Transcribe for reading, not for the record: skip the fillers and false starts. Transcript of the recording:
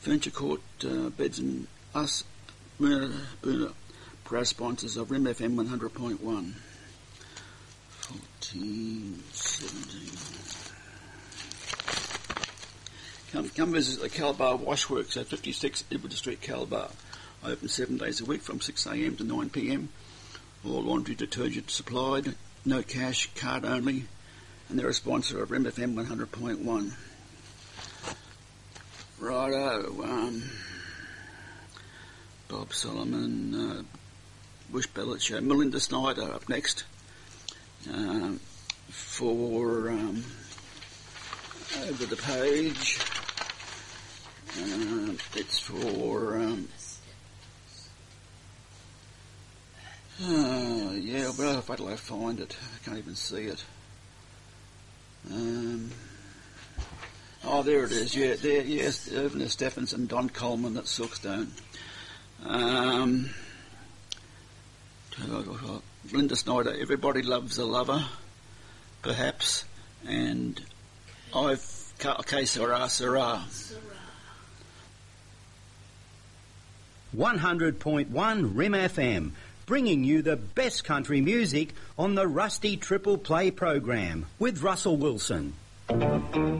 Furniture Court, Beds and Us, Boona, proud sponsors of RIM FM 100.1. 14, 17. Come visit the Calabar Washworks at 56 Edward Street, Calabar. Open 7 days a week from 6 a.m. to 9 p.m. All laundry detergent supplied, no cash, card only, and they're a sponsor of RIM FM 100.1. Righto, Bob Solomon, Bush Ballot Show, Melinda Snyder up next for over the page. It's for yeah, well, if I find it, I can't even see it. Oh, there it is. Yeah, there. Yes, Irvina Stephenson, Don Coleman at Silkstone. Linda Snyder. Everybody loves a lover, perhaps, and okay, Sarah. 100.1 RIM FM, bringing you the best country music on the Rusty Triple Play program with Russell Wilson.